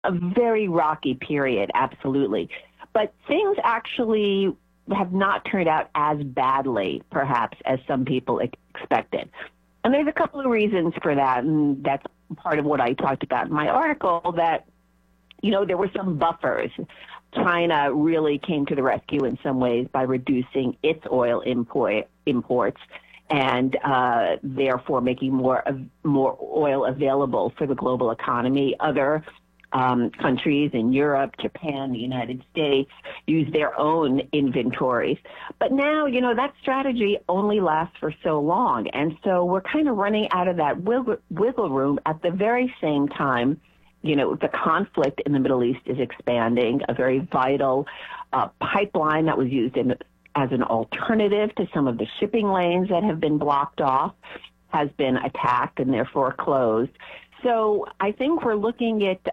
a very rocky period, absolutely. But things actually have not turned out as badly, perhaps, as some people expected. And there's a couple of reasons for that, and that's part of what I talked about in my article, that, there were some buffers. China really came to the rescue in some ways by reducing its oil imports and therefore making more oil available for the global economy. Other countries in Europe, Japan, the United States use their own inventories. But now, that strategy only lasts for so long. And so we're kind of running out of that wiggle room at the very same time. The conflict in the Middle East is expanding. A very vital pipeline that was used as an alternative to some of the shipping lanes that have been blocked off has been attacked and therefore closed. So I think we're looking at,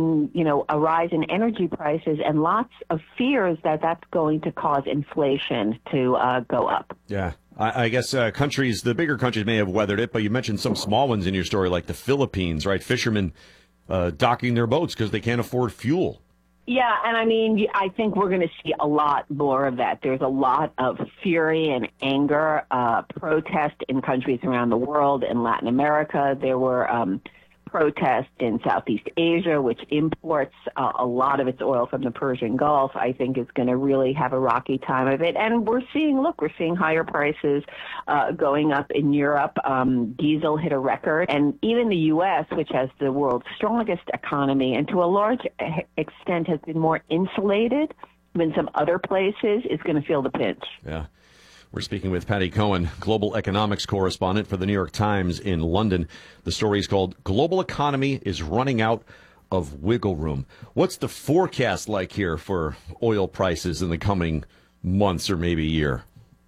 a rise in energy prices and lots of fears that that's going to cause inflation to go up. Yeah. I guess the bigger countries may have weathered it, but you mentioned some small ones in your story, like the Philippines, right? Fishermen docking their boats because they can't afford fuel. Yeah, and I think we're going to see a lot more of that. There's a lot of fury and anger, protest in countries around the world. In Latin America, there were protests in Southeast Asia, which imports a lot of its oil from the Persian Gulf. I think is going to really have a rocky time of it. And we're seeing higher prices going up in Europe. Diesel hit a record. And even the U.S., which has the world's strongest economy and to a large extent has been more insulated than some other places, is going to feel the pinch. Yeah. We're speaking with Patty Cohen, global economics correspondent for the New York Times in London. The story is called Global Economy is Running Out of Wiggle Room. What's the forecast like here for oil prices in the coming months or maybe year?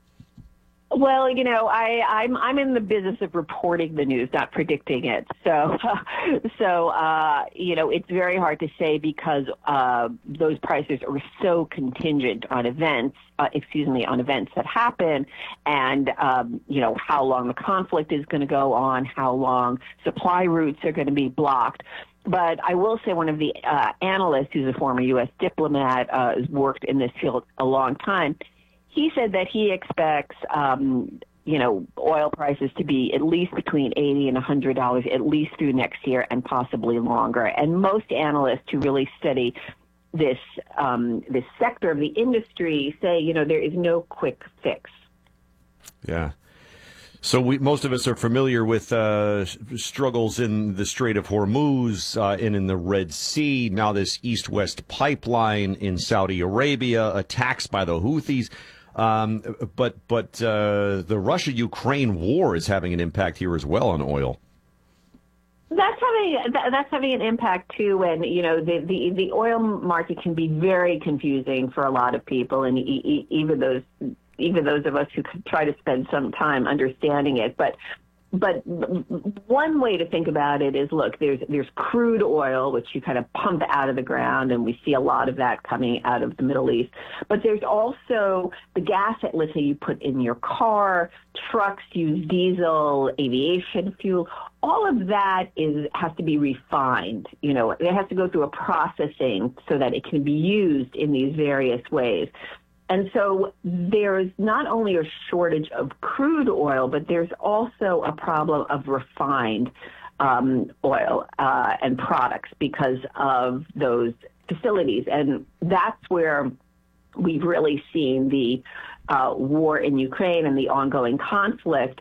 Well, I'm in the business of reporting the news, not predicting it. So, it's very hard to say because those prices are so contingent on events that happen, and how long the conflict is going to go on, how long supply routes are going to be blocked. But I will say one of the analysts, who's a former U.S. diplomat, has worked in this field a long time. He said that he expects, oil prices to be at least between $80 and $100 at least through next year and possibly longer. And most analysts who really study this sector of the industry say, there is no quick fix. Yeah. So most of us are familiar with struggles in the Strait of Hormuz and in the Red Sea. Now this east-west pipeline in Saudi Arabia, attacks by the Houthis. But the Russia-Ukraine war is having an impact here as well on oil. That's having an impact too, and the oil market can be very confusing for a lot of people, and even those of us who try to spend some time understanding it. But one way to think about it is, look, there's crude oil, which you kind of pump out of the ground, and we see a lot of that coming out of the Middle East. But there's also the gas that, let's say, you put in your car, trucks use diesel, aviation fuel. All of that has to be refined. It has to go through a processing so that it can be used in these various ways. And so there's not only a shortage of crude oil, but there's also a problem of refined oil and products because of those facilities. And that's where we've really seen the war in Ukraine and the ongoing conflict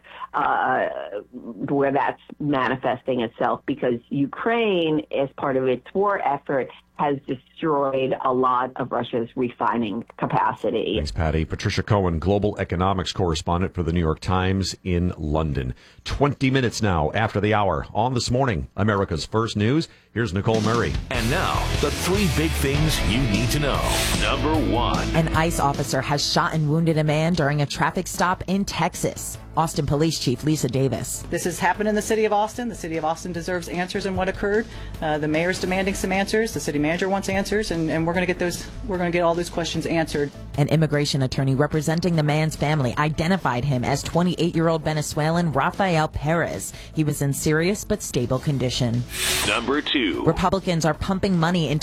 where that's manifesting itself, because Ukraine, as part of its war effort, has destroyed a lot of Russia's refining capacity. Thanks, Patty. Patricia Cohen, global economics correspondent for the New York Times in London. 20 minutes now after the hour on This Morning, America's First News. Here's Nicole Murray. And now, the three big things you need to know. Number one. An ICE officer has shot and wounded a man during a traffic stop in Texas. Austin Police Chief Lisa Davis. This has happened in the city of Austin. The city of Austin deserves answers on what occurred. The mayor's demanding some answers. The city manager wants answers, and we're going to get those. We're going to get all those questions answered. An immigration attorney representing the man's family identified him as 28-year-old Venezuelan Rafael Perez. He was in serious but stable condition. Number 2. Republicans are pumping money into